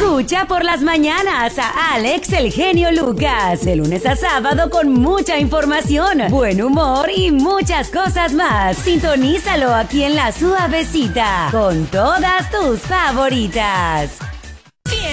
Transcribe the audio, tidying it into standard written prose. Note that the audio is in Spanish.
Escucha por las mañanas a Alex el genio Lucas, de lunes a sábado con mucha información, buen humor y muchas cosas más. Sintonízalo aquí en La Suavecita con todas tus favoritas.